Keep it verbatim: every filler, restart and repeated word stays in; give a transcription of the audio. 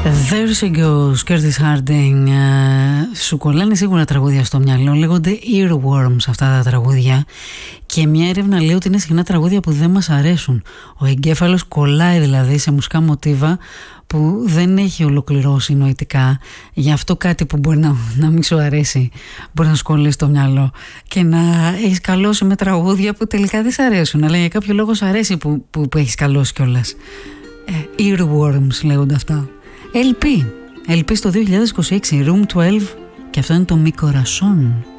There she goes, Curtis Harding. Uh, σου κολλάνε σίγουρα τραγούδια στο μυαλό. Λέγονται earworms αυτά τα τραγούδια. Και μια έρευνα λέει ότι είναι συχνά τραγούδια που δεν μας αρέσουν. Ο εγκέφαλος κολλάει δηλαδή σε μουσικά μοτίβα που δεν έχει ολοκληρώσει νοητικά. Γι' αυτό κάτι που μπορεί να, να μην σου αρέσει μπορεί να σου κολλήσει στο μυαλό και να έχεις καλώσει με τραγούδια που τελικά δεν σ' αρέσουν, αλλά για κάποιο λόγο σ' αρέσει που, που, που έχεις καλώσει κιόλας. ε, Earworms λέγονται αυτά. ελ πι, ελ πι στο δύο χιλιάδες είκοσι έξι, Room δώδεκα, και αυτό είναι το Mi Corazón.